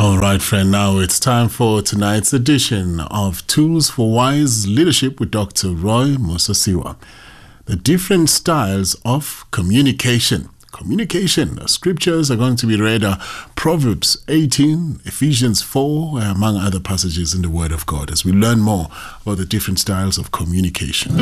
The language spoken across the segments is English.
All right, friend, now it's time for tonight's edition of Tools for Wise Leadership with Dr. Roy Musasiwa. The different styles of communication. The scriptures are going to be read Proverbs 18, Ephesians 4, among other passages in the Word of God, as we learn more about the different styles of communication.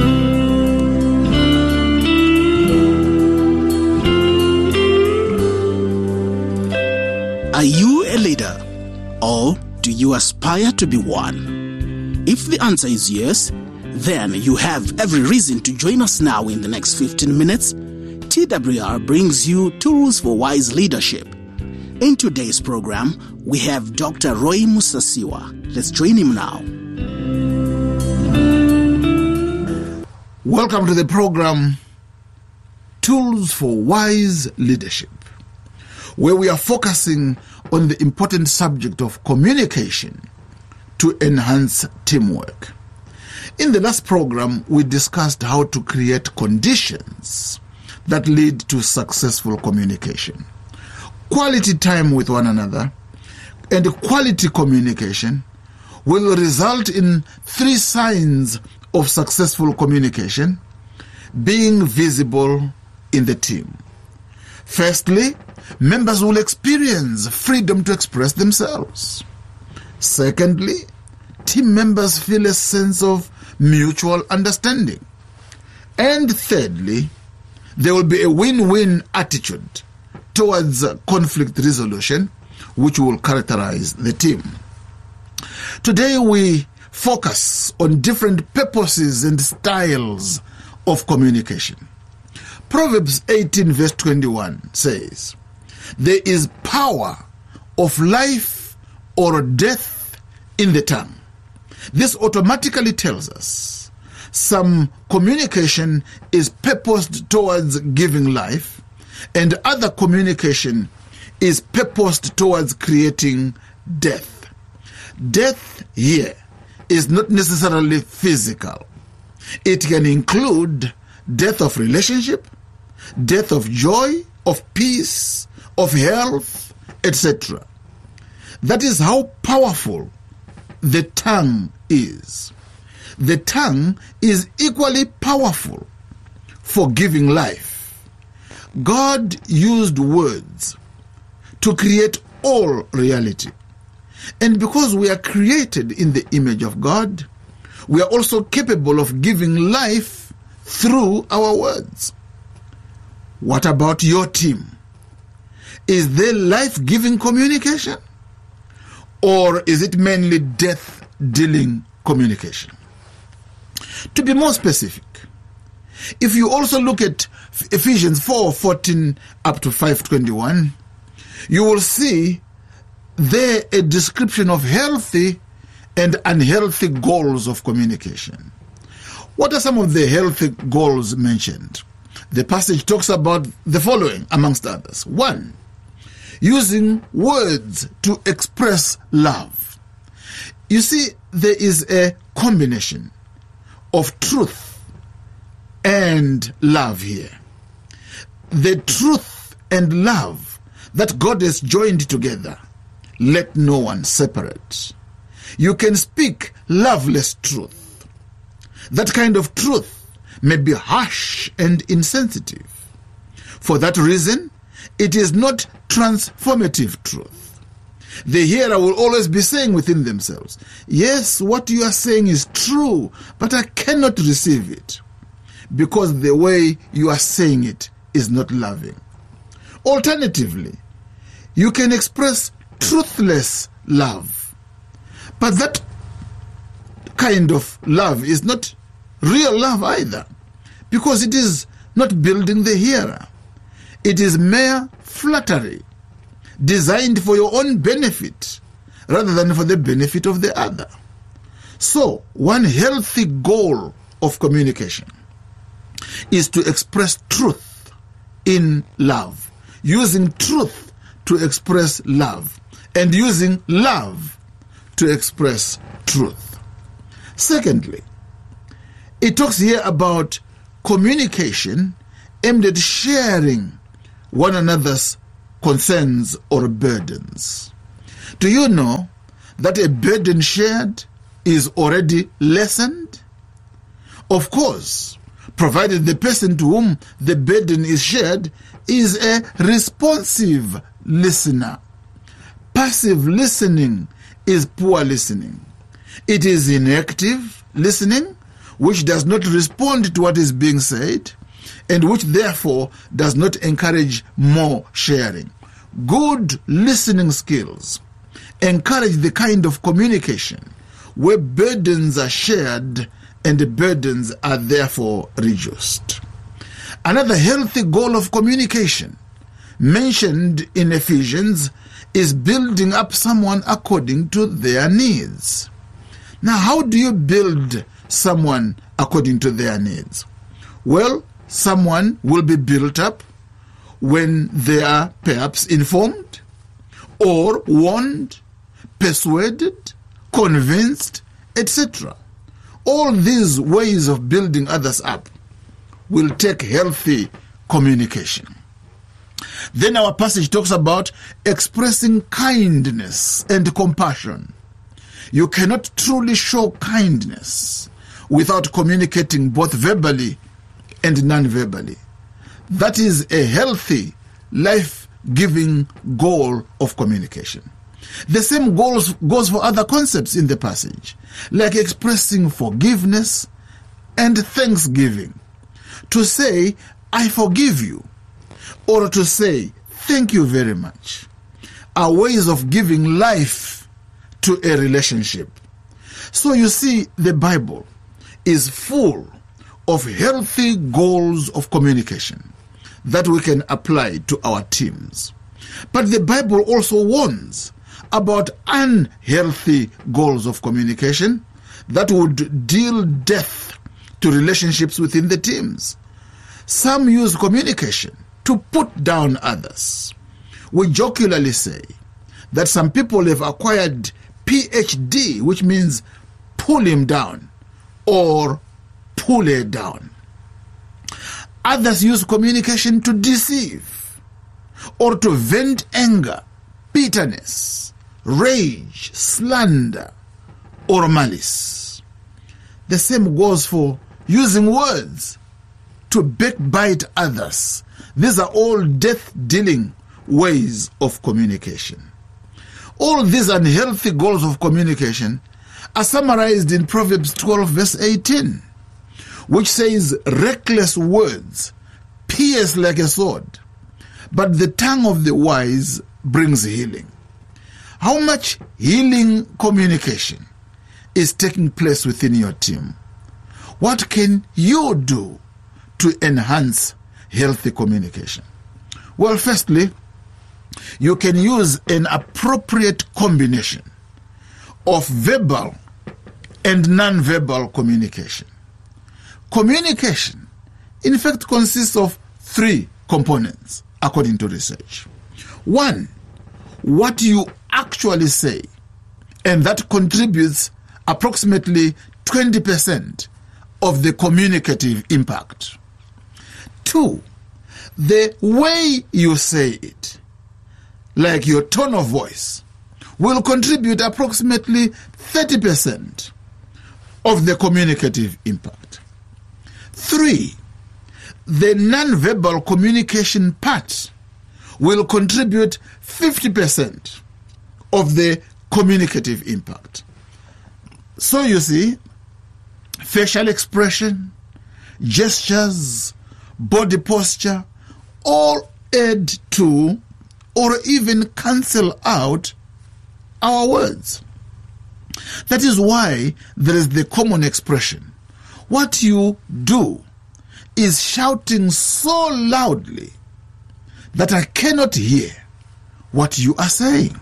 Are you a leader, or do you aspire to be one? If the answer is yes, then you have every reason to join us now in the next 15 minutes. TWR brings you Tools for Wise Leadership. In today's program, we have Dr. Roy Musasiwa. Let's join him now. Welcome to the program Tools for Wise Leadership, where we are focusing on the important subject of communication to enhance teamwork. In the last program, we discussed how to create conditions that lead to successful communication. Quality time with one another and quality communication will result in 3 signs of successful communication being visible in the team. Firstly, members will experience freedom to express themselves. Secondly, team members feel a sense of mutual understanding. And thirdly, there will be a win-win attitude towards conflict resolution, which will characterize the team. Today we focus on different purposes and styles of communication. Proverbs 18 verse 21 says, "There is power of life or death in the tongue." This automatically tells us some communication is purposed towards giving life, and other communication is purposed towards creating death. Death here is not necessarily physical. It can include death of relationship, death of joy, of peace, of health, etc. That is how powerful the tongue is. The tongue is equally powerful for giving life. God used words to create all reality. And because we are created in the image of God, we are also capable of giving life through our words. What about your team? Is there life-giving communication? Or is it mainly death-dealing communication? To be more specific, if you also look at Ephesians 4:14 up to 5:21, you will see there a description of healthy and unhealthy goals of communication. What are some of the healthy goals mentioned? The passage talks about the following, amongst others. 1, using words to express love. You see, there is a combination of truth and love here. The truth and love that God has joined together, let no one separate. You can speak loveless truth. That kind of truth may be harsh and insensitive. For that reason, it is not transformative truth. The hearer will always be saying within themselves, yes, what you are saying is true, but I cannot receive it because the way you are saying it is not loving. Alternatively, you can express truthless love, but that kind of love is not real love either, because it is not building the hearer. It is mere flattery, designed for your own benefit rather than for the benefit of the other. So, one healthy goal of communication is to express truth in love, using truth to express love, and using love to express truth. Secondly, it talks here about communication aimed at sharing one another's concerns or burdens. Do you know that a burden shared is already lessened? Of course, provided the person to whom the burden is shared is a responsive listener. Passive listening is poor listening. It is inactive listening, which does not respond to what is being said, and which therefore does not encourage more sharing. Good listening skills encourage the kind of communication where burdens are shared and the burdens are therefore reduced. Another healthy goal of communication mentioned in Ephesians is building up someone according to their needs. Now, how do you build someone according to their needs? Well, someone will be built up when they are perhaps informed or warned, persuaded, convinced, etc. All these ways of building others up will take healthy communication. Then our passage talks about expressing kindness and compassion. You cannot truly show kindness without communicating both verbally and non-verbally. That is a healthy, life-giving goal of communication. The same goes for other concepts in the passage, like expressing forgiveness and thanksgiving. To say, I forgive you, or to say, thank you very much, are ways of giving life to a relationship. So you see, the Bible is full of healthy goals of communication that we can apply to our teams. But the Bible also warns about unhealthy goals of communication that would deal death to relationships within the teams. Some use communication to put down others. We jocularly say that some people have acquired PhD, which means pull him down or pull her down. Others use communication to deceive or to vent anger, bitterness, rage, slander, or malice. The same goes for using words to backbite others. These are all death-dealing ways of communication. All these unhealthy goals of communication are summarized in Proverbs 12 verse 18, which says, reckless words pierce like a sword, but the tongue of the wise brings healing. How much healing communication is taking place within your team? What can you do to enhance healthy communication? Well, firstly, you can use an appropriate combination of verbal and non-verbal communication. Communication, in fact, consists of 3 components, according to research. 1, what you actually say, and that contributes approximately 20% of the communicative impact. 2, the way you say it, like your tone of voice, will contribute approximately 30% of the communicative impact. 3, the non-verbal communication part will contribute 50% of the communicative impact. So you see, facial expression, gestures, body posture, all add to or even cancel out our words. That is why there is the common expression, what you do is shouting so loudly that I cannot hear what you are saying.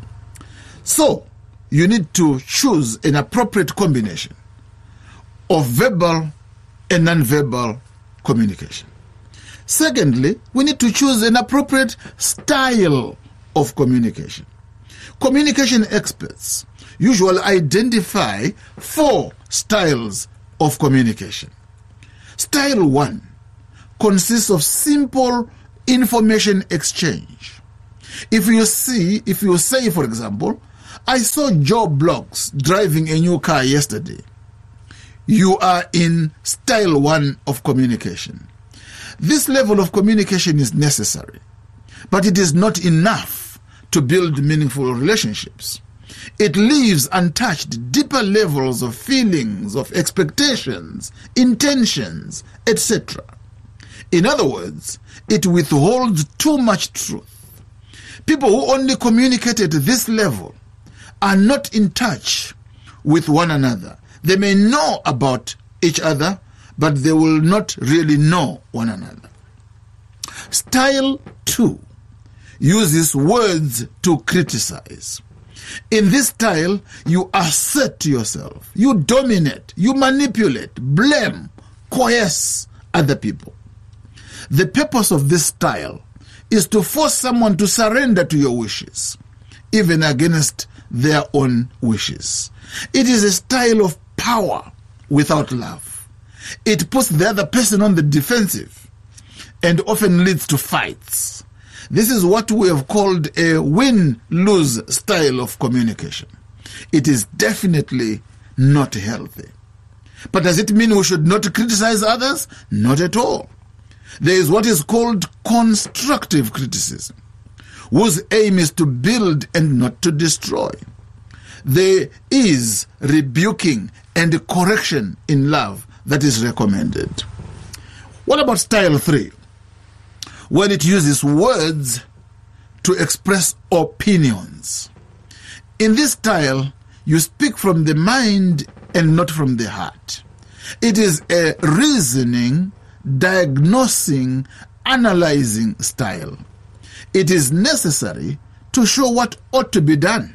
So, you need to choose an appropriate combination of verbal and non-verbal communication. Secondly, we need to choose an appropriate style of communication. Communication experts usually identify 4 styles of communication. Style 1 consists of simple information exchange. If you say, for example, I saw Joe Bloggs driving a new car yesterday, you are in style 1 of communication. This level of communication is necessary, but it is not enough to build meaningful relationships. It leaves untouched deeper levels of feelings, of expectations, intentions, etc. In other words, it withholds too much truth. People who only communicate at this level are not in touch with one another. They may know about each other, but they will not really know one another. Style 2 uses words to criticize. In this style, you assert yourself, you dominate, you manipulate, blame, coerce other people. The purpose of this style is to force someone to surrender to your wishes, even against their own wishes. It is a style of power without love. It puts the other person on the defensive and often leads to fights. This is what we have called a win-lose style of communication. It is definitely not healthy. But does it mean we should not criticize others? Not at all. There is what is called constructive criticism, whose aim is to build and not to destroy. There is rebuking and correction in love that is recommended. What about style 3? When it uses words to express opinions. In this style, you speak from the mind and not from the heart. It is a reasoning, diagnosing, analyzing style. It is necessary to show what ought to be done.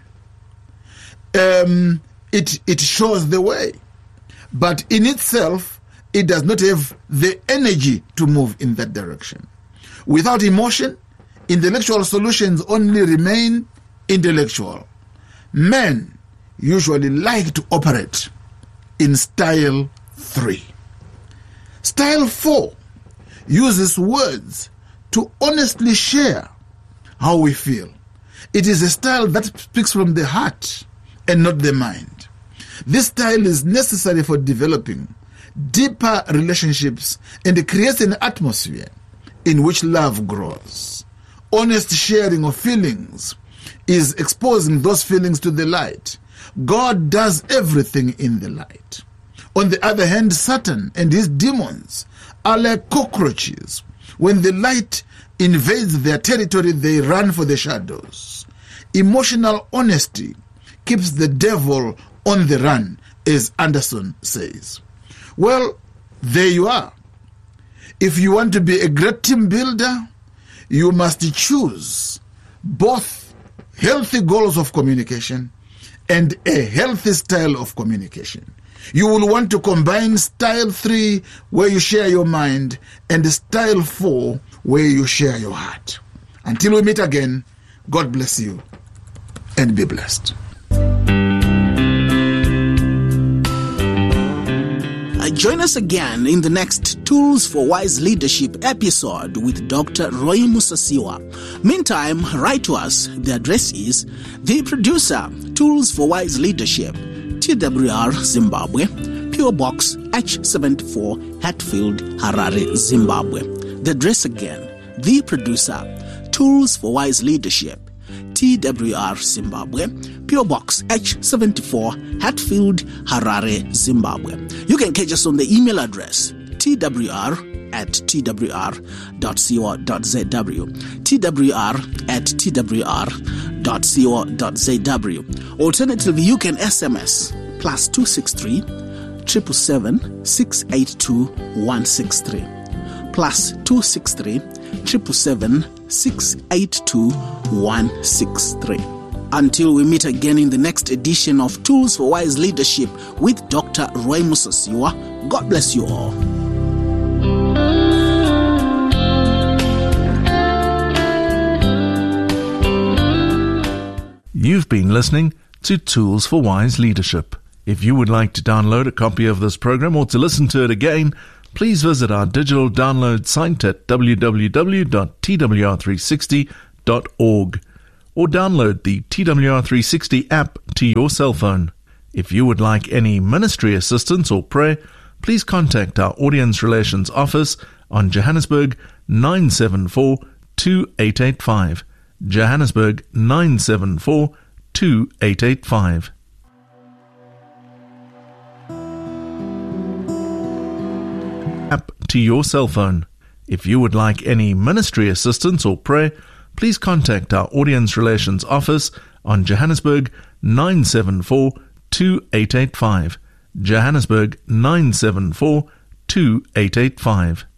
It shows the way, but in itself, it does not have the energy to move in that direction. Without emotion, intellectual solutions only remain intellectual. Men usually like to operate in style 3. Style 4 uses words to honestly share how we feel. It is a style that speaks from the heart and not the mind. This style is necessary for developing deeper relationships and creates an atmosphere in which love grows. Honest sharing of feelings is exposing those feelings to the light. God does everything in the light. On the other hand, Satan and his demons are like cockroaches. When the light invades their territory, they run for the shadows. Emotional honesty keeps the devil on the run, as Anderson says. Well, there you are. If you want to be a great team builder, you must choose both healthy goals of communication and a healthy style of communication. You will want to combine style 3, where you share your mind, and style 4, where you share your heart. Until we meet again, God bless you and be blessed. Join us again in the next Tools for Wise Leadership episode with Dr. Roy Musasiwa. Meantime, write to us. The address is The Producer, Tools for Wise Leadership, TWR, Zimbabwe, PO Box H74, Hatfield, Harare, Zimbabwe. The address again, The Producer, Tools for Wise Leadership, TWR, Zimbabwe, PO Box H74, Hatfield, Harare, Zimbabwe. You can catch us on the email address twr@twr.co.zw, twr@twr.co.zw. Alternatively, you can SMS +263 777 682 163, +263 777 682 163. Until we meet again in the next edition of Tools for Wise Leadership with Dr. Roy Musasiwa, God bless you all. You've been listening to Tools for Wise Leadership. If you would like to download a copy of this program or to listen to it again, please visit our digital download site at www.twr360.co.za. or download the TWR360 app to your cell phone. If you would like any ministry assistance or prayer, please contact our Audience Relations Office on Johannesburg 974 2885. Johannesburg 974 2885. App to your cell phone. If you would like any ministry assistance or prayer, please contact our Audience Relations Office on Johannesburg 974 2885. Johannesburg 974 2885.